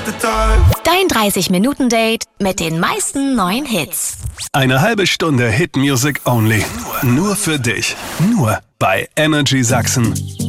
Dein 30-Minuten-Date mit den meisten neuen Hits. Eine halbe Stunde Hit Music Only. Nur für dich. Nur bei Energy Sachsen.